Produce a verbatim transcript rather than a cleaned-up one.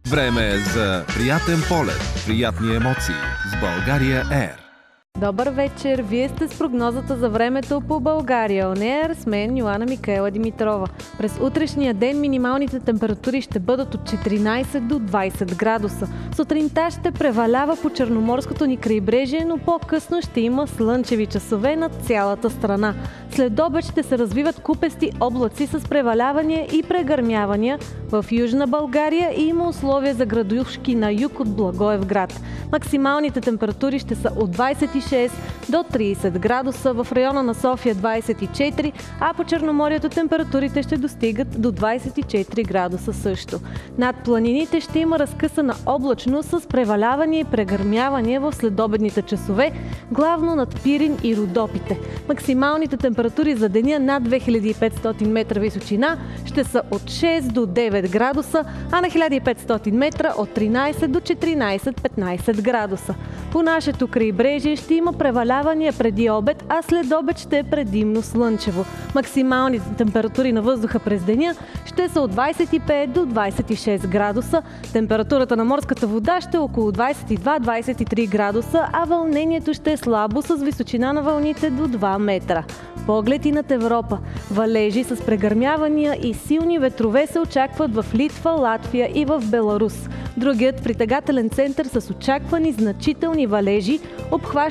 Време е за приятен полет, приятни емоции с България Ер. Добър вечер! Вие сте с прогнозата за времето по България Он Ер с мен, Йоана Микаела Димитрова. През утрешния ден минималните температури ще бъдат от четиринайсет до двайсет градуса. Сутринта ще превалява по черноморското ни крайбрежие, но по-късно ще има слънчеви часове над цялата страна. След обед ще се развиват купести облаци с превалявания и прегърмявания в Южна България и има условия за градушки на юг от Благоевград. Максималните температури ще са от двайсет и шест до трийсет градуса, в района на София двайсет и четири, а по Черноморието температурите ще достигат до двайсет и четири градуса също. Над планините ще има разкъсана облачност с превалявания и прегърмявания в следобедните часове, главно над Пирин и Родопите. Максималните температури за деня над две хиляди и петстотин метра височина ще са от шест до девет градуса, а на хиляда и петстотин метра от тринайсет до четиринайсет-петнайсет градуса. По нашето крайбрежие ще има превалявания преди обед, а след обед ще е предимно слънчево. Максималните температури на въздуха през деня ще са от двайсет и пет до двайсет и шест градуса. Температурата на морската вода ще е около двайсет и два до двайсет и три градуса, а вълнението ще е слабо с височина на вълните до два метра. Поглед и над Европа. Валежи с прегърмявания и силни ветрове се очакват в Литва, Латвия и в Беларус. Другият притегателен център с очаквани значителни валежи обхваща